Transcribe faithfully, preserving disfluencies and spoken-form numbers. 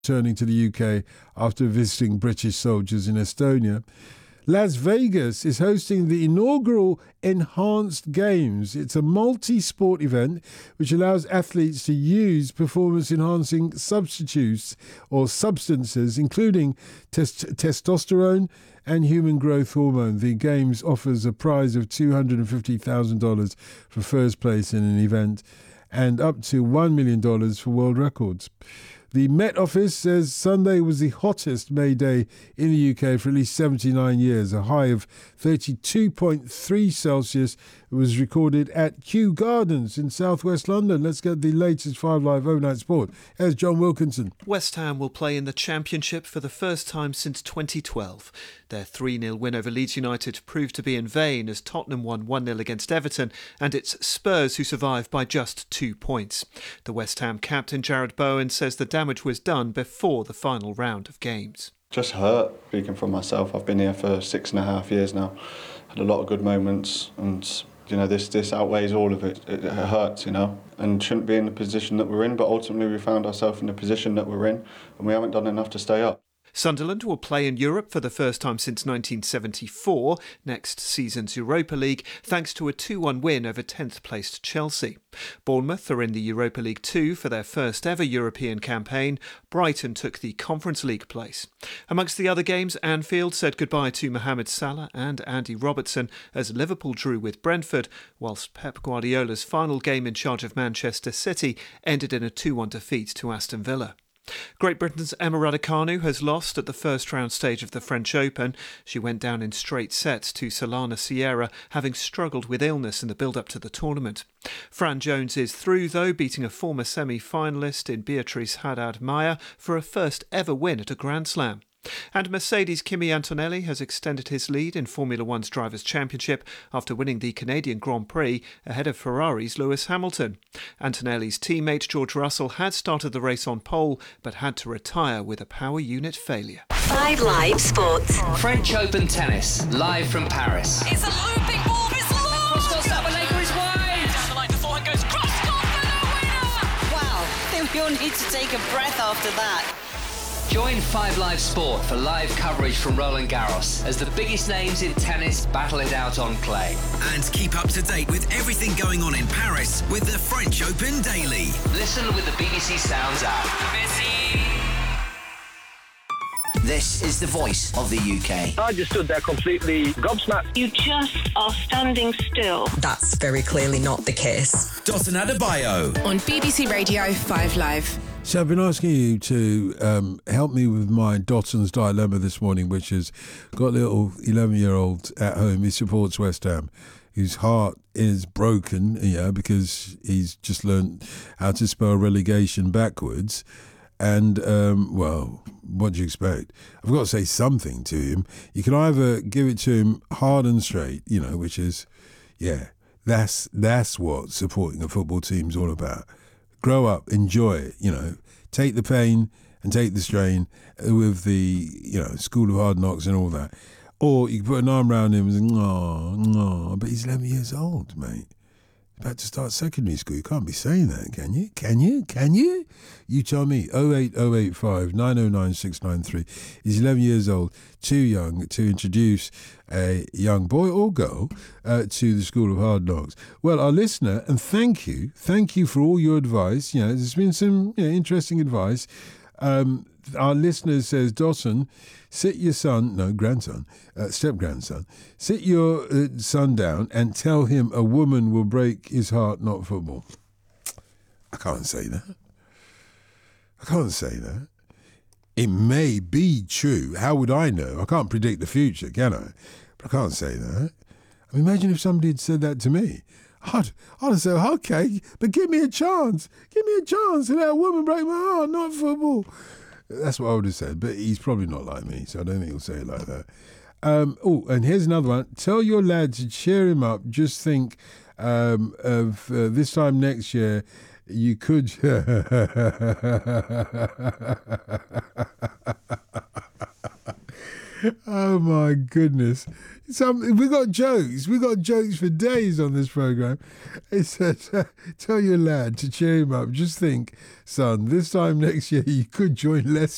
returning to the U K after visiting British soldiers in Estonia. Las Vegas is hosting the inaugural Enhanced Games. It's a multi-sport event which allows athletes to use performance-enhancing substitutes or substances, including test- testosterone and human growth hormone. The Games offers a prize of two hundred fifty thousand dollars for first place in an event and up to one million dollars for world records. The Met Office says Sunday was the hottest May day in the U K for at least seventy-nine years. A high of thirty-two point three Celsius was recorded at Kew Gardens in southwest London. Let's get the latest Five Live Overnight Sport. Here's John Wilkinson. West Ham will play in the Championship for the first time since twenty twelve. Their three nil win over Leeds United proved to be in vain as Tottenham won one nil against Everton, and it's Spurs who survived by just two points. The West Ham captain Jarrod Bowen says the damage was done before the final round of games. Just hurt, speaking for myself. I've been here for six and a half years now. Had a lot of good moments, and you know this this outweighs all of it. It, it hurts, you know, and shouldn't be in the position that we're in. But ultimately, we found ourselves in the position that we're in, and we haven't done enough to stay up. Sunderland will play in Europe for the first time since nineteen seventy-four, next season's Europa League, thanks to a two one win over tenth-placed Chelsea. Bournemouth are in the Europa League two for their first ever European campaign. Brighton took the Conference League place. Amongst the other games, Anfield said goodbye to Mohamed Salah and Andy Robertson as Liverpool drew with Brentford, whilst Pep Guardiola's final game in charge of Manchester City ended in a two one defeat to Aston Villa. Great Britain's Emma Raducanu has lost at the first round stage of the French Open. She went down in straight sets to Solana Sierra, having struggled with illness in the build-up to the tournament. Fran Jones is through, though, beating a former semi-finalist in Beatrice Haddad-Maia for a first ever win at a Grand Slam. And Mercedes' Kimi Antonelli has extended his lead in Formula One's Drivers' Championship after winning the Canadian Grand Prix ahead of Ferrari's Lewis Hamilton. Antonelli's teammate George Russell had started the race on pole but had to retire with a power unit failure. Five Live Sports. French Open tennis, live from Paris. It's a looping ball, it's long! Cross-court Sabalenka is wide! Down the line, the forehand goes cross-court for the winner! Wow, I think we all need to take a breath after that. Join Five Live Sport for live coverage from Roland Garros as the biggest names in tennis battle it out on clay. And keep up to date with everything going on in Paris with the French Open Daily. Listen with the B B C Sounds app. Busy. This is the voice of the U K. I just stood there completely gobsmacked. You just are standing still. That's very clearly not the case. Dotun Adebayo. On B B C Radio five Live. So I've been asking you to um, help me with my Dotun's dilemma this morning, which has got a little eleven-year-old at home. He supports West Ham, whose heart is broken, you know, because he's just learned how to spell relegation backwards. And, um, well, what do you expect? I've got to say something to him. You can either give it to him hard and straight, you know, which is, yeah, that's that's what supporting a football team's all about. Grow up, enjoy it, you know, take the pain and take the strain with the, you know, School of Hard Knocks and all that. Or you can put an arm around him and say, no, no, but he's eleven years old, mate. He's about to start secondary school. You can't be saying that, can you? Can you? Can you? You tell me. oh eight oh eight five nine oh nine six nine three. He's eleven years old, too young to introduce a young boy or girl uh, to the School of Hard Knocks. Well, our listener, and thank you, thank you for all your advice. You know, there's been some you know, interesting advice. Um, our listener says, Dawson, sit your son, no, grandson, uh, step-grandson, sit your uh, son down and tell him a woman will break his heart, not football. I can't say that. I can't say that. It may be true. How would I know? I can't predict the future, can I? But I can't say that. I mean, imagine if somebody had said that to me. I'd, I'd have said, okay, but give me a chance. Give me a chance to let a woman break my heart, not football. That's what I would have said, but he's probably not like me, so I don't think he'll say it like that. Um, oh, and here's another one. Tell your lad to cheer him up. Just think um, of uh, this time next year, you could... Oh, my goodness. Some, we got jokes. We got jokes for days on this programme. It says, uh, tell your lad to cheer him up. Just think, son, this time next year you could join Leicester.